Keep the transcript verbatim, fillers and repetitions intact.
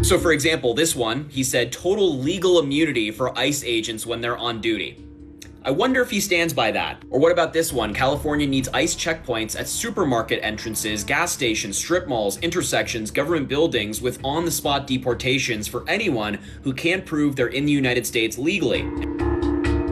So for example, this one, he said total legal immunity for ICE agents when they're on duty. I wonder if he stands by that. Or what about this one? California needs ICE checkpoints at supermarket entrances, gas stations, strip malls, intersections, government buildings with on-the-spot deportations for anyone who can't prove they're in the United States legally.